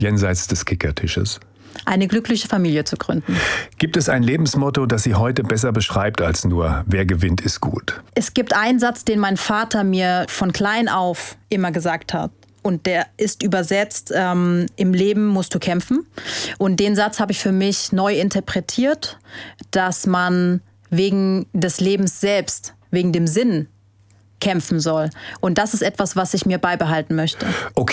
jenseits des Kickertisches? Eine glückliche Familie zu gründen. Gibt es ein Lebensmotto, das Sie heute besser beschreibt als nur wer gewinnt, ist gut? Es gibt einen Satz, den mein Vater mir von klein auf immer gesagt hat. Und der ist übersetzt, im Leben musst du kämpfen. Und den Satz habe ich für mich neu interpretiert, dass man wegen des Lebens selbst, wegen dem Sinn kämpfen soll. Und das ist etwas, was ich mir beibehalten möchte. Okay.